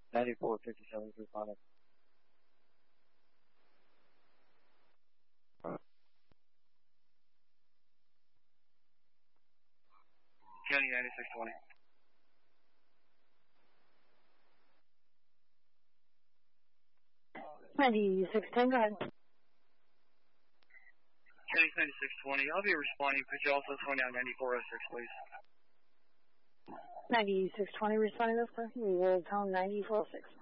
9457 responding. County 9620. $96.10, go ahead. County 9620, I'll be responding. Could you also phone down 9406, please? 9620 responding, that's correct. We will tell 9406.